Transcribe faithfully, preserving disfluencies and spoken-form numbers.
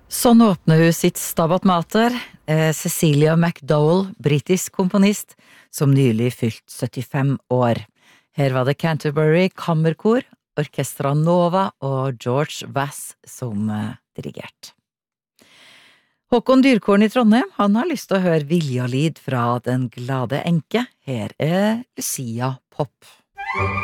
Sånn åpner hun sitt Stabat Mater, eh, Cecilia McDowell, britisk komponist, som nylig fylt syttifem år. Her var det Canterbury Kammerkor, Orkestra Nova og George Vass som eh, dirigert. Håkon Dyrkorn i Trondheim, han har lyst til å høre Viljalid fra Den glade enke. Her er Lucia Pop.